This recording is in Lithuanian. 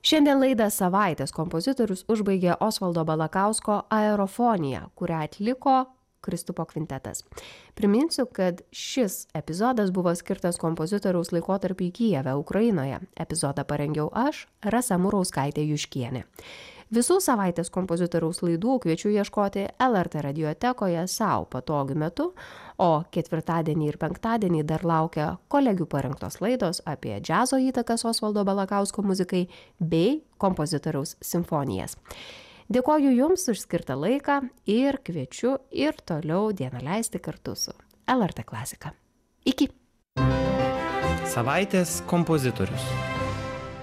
Šiandien laidą Savaitės kompozitorius užbaigė Osvaldo Balakausko Aerofonija, kurią atliko Kristupo kvintetas. Priminsiu, kad šis epizodas buvo skirtas kompozitoriaus laikotarpiui Kijeve, Ukrainoje. Epizodą parengiau aš, Rasa Murauskaitė Juškienė. Visų Savaitės kompozitoriaus laidų kviečiu ieškoti LRT radiotekoje sau patogiu metu, o ketvirtadienį ir penktadienį dar laukia kolegių parengtos laidos apie džiazo įtakas Osvaldo Balakausko muzikai bei kompozitoriaus simfonijas. Dėkoju Jums už skirtą laiką ir kviečiu ir toliau dieną leisti kartu su LRT klasika. Iki. Savaitės kompozitorius.